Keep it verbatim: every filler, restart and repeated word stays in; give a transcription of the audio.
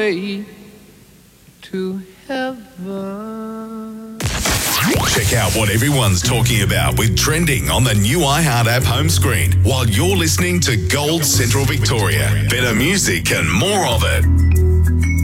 way to heaven. Check out what everyone's talking about with Trending on the new iHeart app home screen while you're listening to Gold Central Victoria. Better music and more of it.